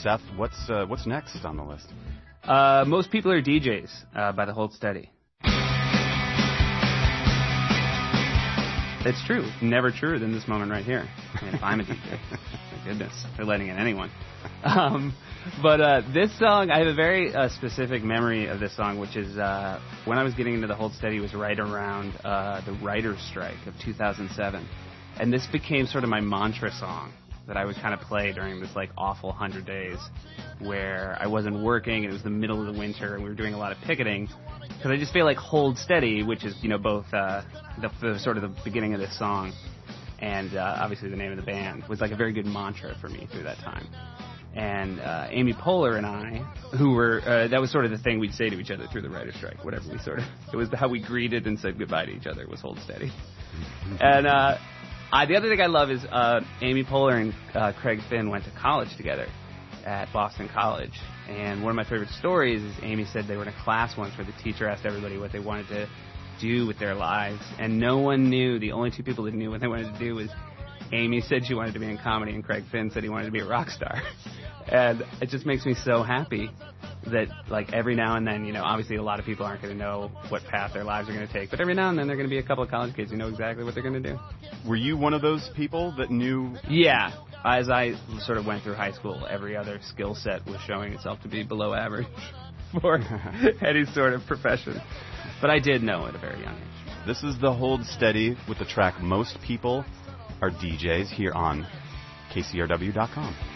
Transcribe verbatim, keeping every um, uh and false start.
Seth, what's uh, what's next on the list? Uh, Most People Are D Js uh, by the Hold Steady. It's true. Never truer than this moment right here. I mean, if I'm a D J, my goodness, they're letting in anyone. Um, but uh, this song, I have a very uh, specific memory of this song, which is uh, when I was getting into the Hold Steady was right around uh, the writer's strike of two thousand seven. And this became sort of my mantra song that I would kind of play during this like awful hundred days where I wasn't working and it was the middle of the winter and we were doing a lot of picketing. Because I just feel like Hold Steady, which is, you know, both uh, the, the sort of the beginning of this song and uh, obviously the name of the band, was like a very good mantra for me through that time. And uh, Amy Poehler and I, who were, uh, that was sort of the thing we'd say to each other through the writer's strike, whatever we sort of, it was how we greeted and said goodbye to each other was Hold Steady. And uh, I, the other thing I love is uh, Amy Poehler and uh, Craig Finn went to college together at Boston College. And one of my favorite stories is Amy said they were in a class once where the teacher asked everybody what they wanted to do with their lives. And no one knew. The only two people that knew what they wanted to do was Amy said she wanted to be in comedy and Craig Finn said he wanted to be a rock star. And it just makes me so happy that, like, every now and then, you know, obviously a lot of people aren't going to know what path their lives are going to take. But every now and then there are going to be a couple of college kids who know exactly what they're going to do. Were you one of those people that knew? Yeah. As I sort of went through high school, every other skill set was showing itself to be below average for any sort of profession. But I did know at a very young age. This is the Hold Steady with the track Most People Are D Js here on K C R W dot com.